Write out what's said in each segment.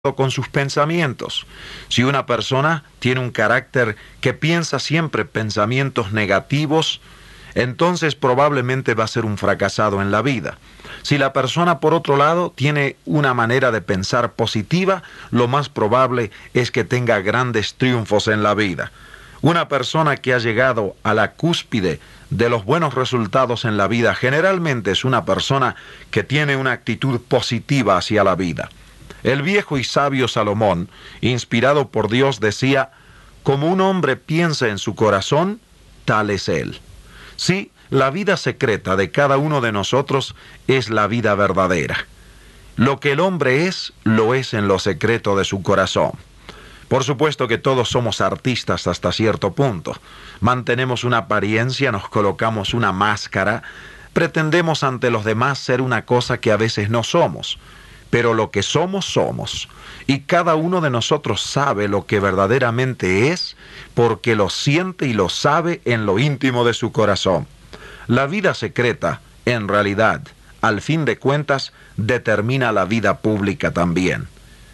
con sus pensamientos. Si una persona tiene un carácter que piensa siempre pensamientos negativos, entonces probablemente va a ser un fracasado en la vida. Si la persona, por otro lado, tiene una manera de pensar positiva, lo más probable es que tenga grandes triunfos en la vida. Una persona que ha llegado a la cúspide de los buenos resultados en la vida generalmente es una persona que tiene una actitud positiva hacia la vida. El viejo y sabio Salomón, inspirado por Dios, decía: como un hombre piensa en su corazón, tal es él. Sí, la vida secreta de cada uno de nosotros es la vida verdadera. Lo que el hombre es, lo es en lo secreto de su corazón. Por supuesto que todos somos artistas hasta cierto punto. Mantenemos una apariencia, nos colocamos una máscara, pretendemos ante los demás ser una cosa que a veces no somos. Pero lo que somos, somos. Y cada uno de nosotros sabe lo que verdaderamente es, porque lo siente y lo sabe en lo íntimo de su corazón. La vida secreta, en realidad, al fin de cuentas, determina la vida pública también.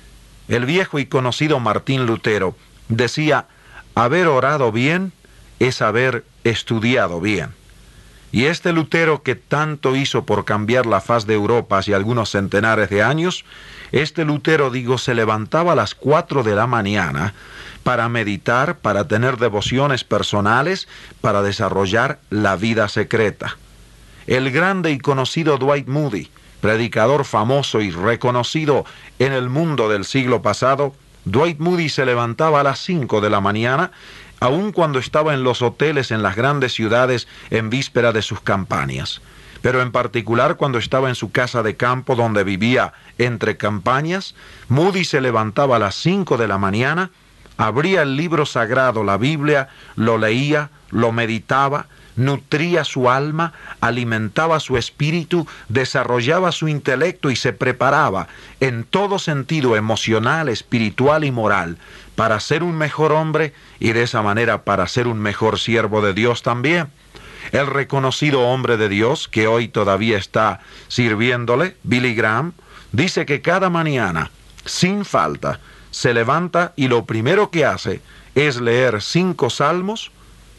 El viejo y conocido Martín Lutero decía: haber orado bien es haber estudiado bien. Y este Lutero, que tanto hizo por cambiar la faz de Europa hace algunos centenares de años, este Lutero, se levantaba a las 4 de la mañana para meditar, para tener devociones personales, para desarrollar la vida secreta. El grande y conocido Dwight Moody, predicador famoso y reconocido en el mundo del siglo pasado, Dwight Moody se levantaba a las 5 de la mañana, aun cuando estaba en los hoteles en las grandes ciudades en víspera de sus campañas. Pero en particular cuando estaba en su casa de campo donde vivía entre campañas, Moody se levantaba a las 5 de la mañana, abría el libro sagrado, la Biblia, lo leía, lo meditaba, nutría su alma, alimentaba su espíritu, desarrollaba su intelecto y se preparaba en todo sentido emocional, espiritual y moral para ser un mejor hombre y de esa manera para ser un mejor siervo de Dios también. El reconocido hombre de Dios, que hoy todavía está sirviéndole, Billy Graham, dice que cada mañana, sin falta, se levanta y lo primero que hace es leer 5 salmos,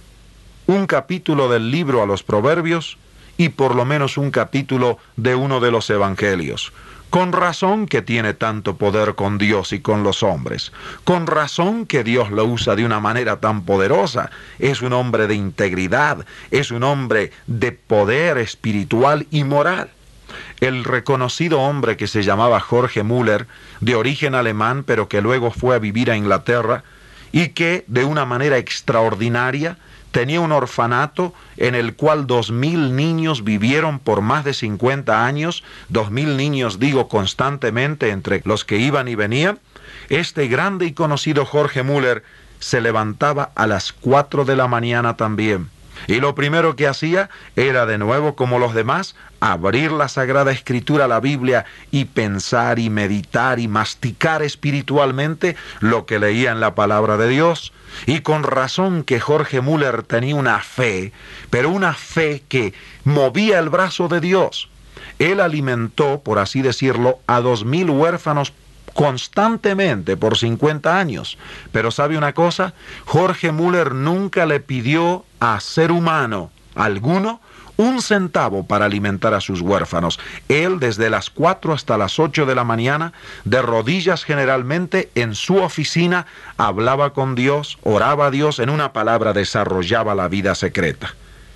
un capítulo del libro a los Proverbios y por lo menos un capítulo de uno de los Evangelios. Con razón que tiene tanto poder con Dios y con los hombres. Con razón que Dios lo usa de una manera tan poderosa. Es un hombre de integridad, es un hombre de poder espiritual y moral. El reconocido hombre que se llamaba Jorge Müller, de origen alemán, pero que luego fue a vivir a Inglaterra, y que de una manera extraordinaria tenía un orfanato en el cual 2.000 niños vivieron por más de 50 años, 2.000 niños, constantemente entre los que iban y venían. Este grande y conocido Jorge Müller se levantaba a las 4 de la mañana también. Y lo primero que hacía era, de nuevo como los demás, abrir la Sagrada Escritura, la Biblia, y pensar y meditar y masticar espiritualmente lo que leía en la palabra de Dios. Y con razón que Jorge Müller tenía una fe, pero una fe que movía el brazo de Dios. Él alimentó, por así decirlo, a 2.000 huérfanos constantemente por 50 años. Pero ¿sabe una cosa? Jorge Müller nunca le pidió a ser humano alguno un centavo para alimentar a sus huérfanos. Él desde las 4 hasta las 8 de la mañana, de rodillas generalmente, en su oficina, hablaba con Dios, oraba a Dios, en una palabra desarrollaba la vida secreta.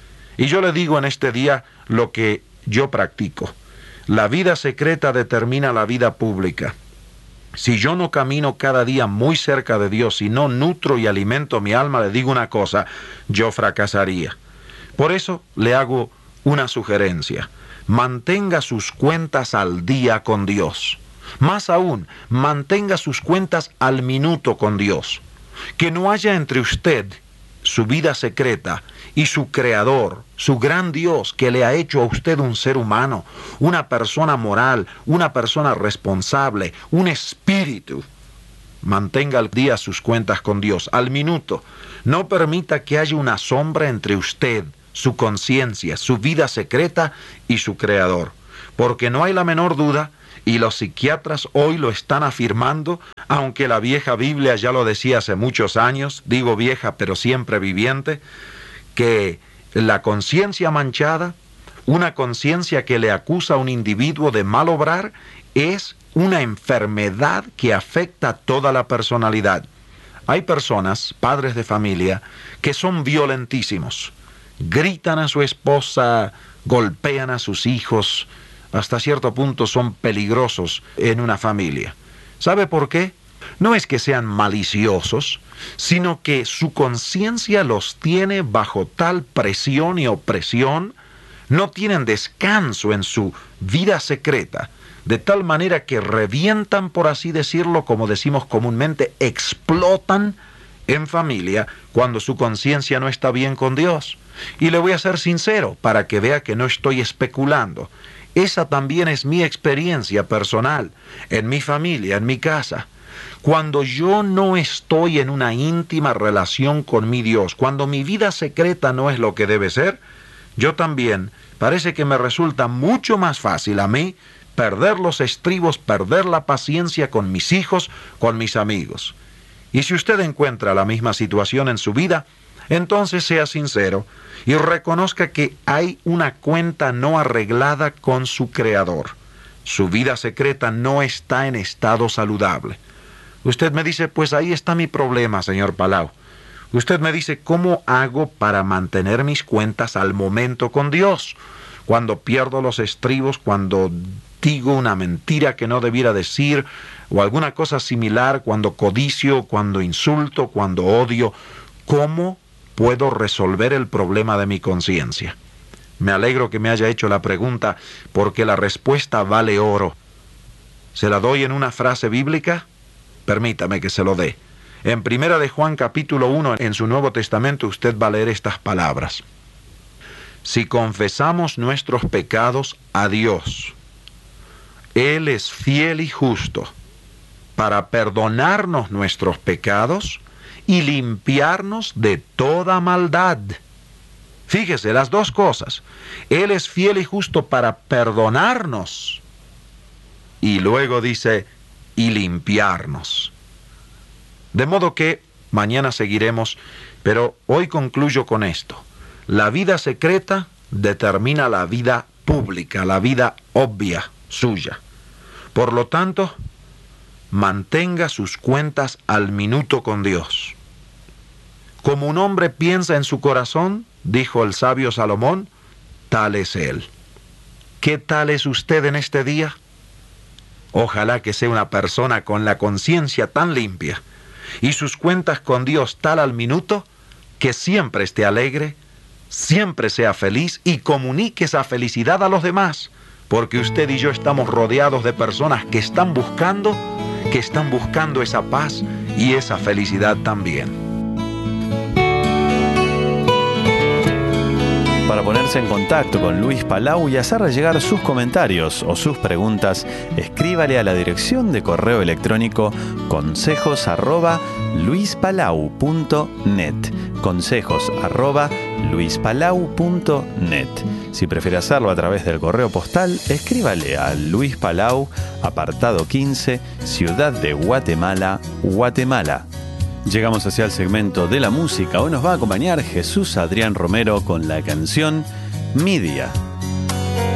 Y yo le digo en este día lo que yo practico. La vida secreta determina la vida pública. Si yo no camino cada día muy cerca de Dios y no nutro y alimento mi alma, le digo una cosa: yo fracasaría. Por eso le hago una sugerencia: mantenga sus cuentas al día con Dios. Más aún, mantenga sus cuentas al minuto con Dios. Que no haya entre usted, su vida secreta, y su Creador, su gran Dios, que le ha hecho a usted un ser humano, una persona moral, una persona responsable, un espíritu. Mantenga al día sus cuentas con Dios, al minuto. No permita que haya una sombra entre usted, su conciencia, su vida secreta y su Creador. Porque no hay la menor duda Y los psiquiatras hoy lo están afirmando, aunque la vieja Biblia ya lo decía hace muchos años, digo vieja pero siempre viviente, que la conciencia manchada, una conciencia que le acusa a un individuo de mal obrar, es una enfermedad que afecta a toda la personalidad. Hay personas, padres de familia, que son violentísimos. Gritan a su esposa, golpean a sus hijos, hasta cierto punto son peligrosos en una familia. ¿Sabe por qué? No es que sean maliciosos, sino que su conciencia los tiene bajo tal presión y opresión, no tienen descanso en su vida secreta, de tal manera que revientan, por así decirlo, como decimos comúnmente, explotan en familia cuando su conciencia no está bien con Dios. Y le voy a ser sincero para que vea que no estoy especulando. Esa también es mi experiencia personal, en mi familia, en mi casa. Cuando yo no estoy en una íntima relación con mi Dios, cuando mi vida secreta no es lo que debe ser, yo también parece que me resulta mucho más fácil a mí perder los estribos, perder la paciencia con mis hijos, con mis amigos. Y si usted encuentra la misma situación en su vida, entonces sea sincero y reconozca que hay una cuenta no arreglada con su Creador. Su vida secreta no está en estado saludable. Usted me dice, pues ahí está mi problema, señor Palau. Usted me dice, ¿cómo hago para mantener mis cuentas al momento con Dios? Cuando pierdo los estribos, cuando digo una mentira que no debiera decir, o alguna cosa similar, cuando codicio, cuando insulto, cuando odio, ¿cómo puedo resolver el problema de mi conciencia? Me alegro que me haya hecho la pregunta, porque la respuesta vale oro. ¿Se la doy en una frase bíblica? Permítame que se lo dé. En 1 de Juan capítulo 1, en su Nuevo Testamento, usted va a leer estas palabras. Si confesamos nuestros pecados a Dios, Él es fiel y justo para perdonarnos nuestros pecados y limpiarnos de toda maldad. Fíjese, las dos cosas. Él es fiel y justo para perdonarnos. Y luego dice, y limpiarnos. De modo que mañana seguiremos, pero hoy concluyo con esto. La vida secreta determina la vida pública, la vida obvia suya. Por lo tanto, mantenga sus cuentas al minuto con Dios. Como un hombre piensa en su corazón, dijo el sabio Salomón, tal es él. ¿Qué tal es usted en este día? Ojalá que sea una persona con la conciencia tan limpia y sus cuentas con Dios tal al minuto, que siempre esté alegre, siempre sea feliz y comunique esa felicidad a los demás, porque usted y yo estamos rodeados de personas que están buscando esa paz y esa felicidad también. Para ponerse en contacto con Luis Palau y hacerle llegar sus comentarios o sus preguntas, escríbale a la dirección de correo electrónico consejos@luispalau.net. consejos@luispalau.net. Si prefiere hacerlo a través del correo postal, escríbale a Luis Palau, apartado 15, Ciudad de Guatemala, Guatemala. Llegamos hacia el segmento de la música. Hoy nos va a acompañar Jesús Adrián Romero con la canción Mi Día.